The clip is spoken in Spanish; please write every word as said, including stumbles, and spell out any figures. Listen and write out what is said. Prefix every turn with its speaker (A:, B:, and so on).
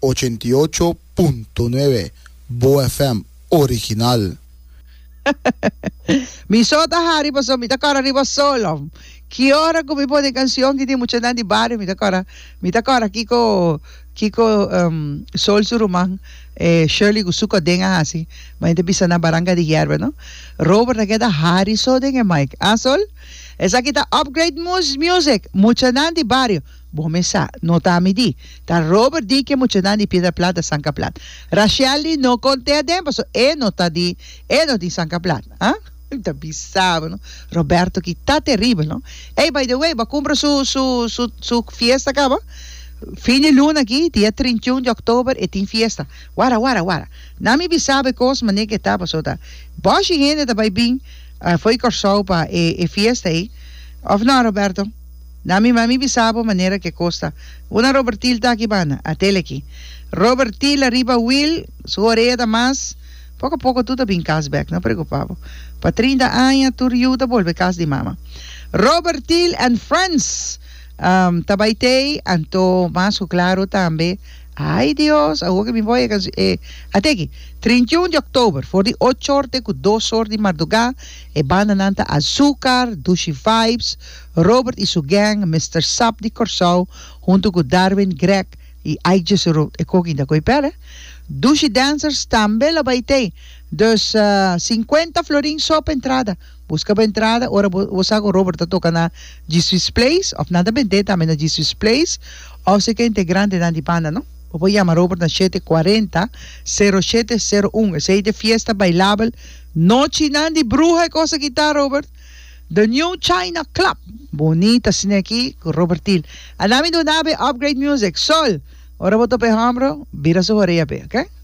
A: ochenta y ocho punto nueve Bo F M original.
B: Mi sota hari paso mi takara riba solo. Kiora ko mi po de canción que tiene mucha nandi bare mi takara. Mi takara kiko kiko um, sol surumang eh, Shirley gusuko denga hasi. Mainte bisa na baranga di hierba no. Robert na kita hari so denga Mike. Asol. Esa kita upgrade mus music. Mucha nandi barrio. Bomesa, nota mi di. Ta Robert di que mucha nandi piedra plata sanca plata. Rachel no conte a tempo, so e nota di e no di sanca plata. Ah? Tá bizarro, no? Roberto que tá terrível, no? Hey, by the way, va comprar su su su su fiesta acaba. Fin de luna aqui, dia trinta e um de outubro, e tem fiesta. Wara, wara, wara. Na mi bisabe cos mané que tá passou tá. Boshi gente tá vai bem, uh, foi corso pa e, e fiesta aí. Of não, Roberto? Nami mami bisabo manera que costa. Una Robertil ta aqui bana, a tele aqui. Robertil arriba Will, su orelha mais. Pouco a pouco tu tá bem casback, não preocupava. Pa trinta anos tu riuta volve casa de mama. Robertil and friends. Um, tabaitei, anto mais claro também. Ai Deus, agora que me voy a eh, até aqui, trinta e um de outubro, for de oito horas com duas horas de madrugada, e banda nanta Azúcar, Dushi Vibes, Robert e su gang, mister Sap de Corsau, junto com Darwin, Greg e Aijus e Kokin da Koipere. Dushi Dancers também la baitei, dus uh, cinquenta florins só para entrada. Busca para entrada, ora você com Robert tá toca na G Swiss Place, of nada bende também na G Swiss Place, ou se que é integrante na de banda, não? Vou chamar Robert na sete quarenta zero sete zero um. Essa é de fiesta bailável. Noche nandi bruja cosa que tá, Robert. The New China Club. Bonita cine aqui com Robert Till. Anami do nabe Upgrade Music. Sol. Ora boto pe hambro. Vira su orelha pe, ok?